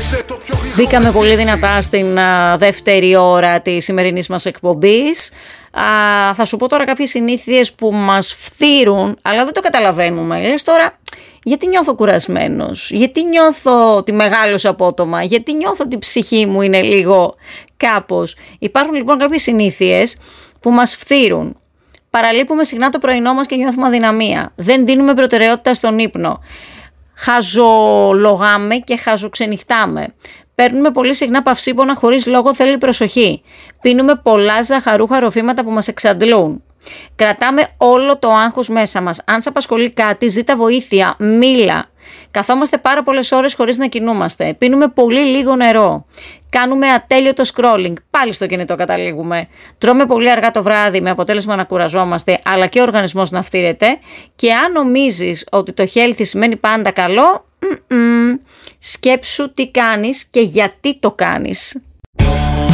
Μπήκαμε πολύ δυνατά στην δεύτερη ώρα της σημερινής μας εκπομπής. Θα σου πω τώρα κάποιες συνήθειες που μας φθείρουν, αλλά δεν το καταλαβαίνουμε. Λες τώρα, γιατί νιώθω κουρασμένος, γιατί νιώθω ότι μεγάλωσα απότομα, γιατί νιώθω ότι η ψυχή μου είναι λίγο κάπως. Υπάρχουν λοιπόν κάποιες συνήθειες που μας φθείρουν. Παραλείπουμε συχνά το πρωινό μας και νιώθουμε αδυναμία. Δεν δίνουμε προτεραιότητα στον ύπνο. Χαζολογάμε και χαζοξενυχτάμε. Παίρνουμε πολύ συχνά παυσίπονα χωρίς λόγο, θέλει προσοχή. Πίνουμε πολλά ζαχαρούχα ροφήματα που μας εξαντλούν. Κρατάμε όλο το άγχος μέσα μας. Αν σε απασχολεί κάτι, ζήτα βοήθεια, μίλα. Καθόμαστε πάρα πολλές ώρες χωρίς να κινούμαστε. Πίνουμε πολύ λίγο νερό. Κάνουμε ατέλειωτο scrolling. Πάλι στο κινητό καταλήγουμε. Τρώμε πολύ αργά το βράδυ με αποτέλεσμα να κουραζόμαστε, αλλά και ο οργανισμός να φτύρεται. Και αν νομίζεις ότι το healthy σημαίνει πάντα καλό, σκέψου τι κάνεις και γιατί το κάνεις.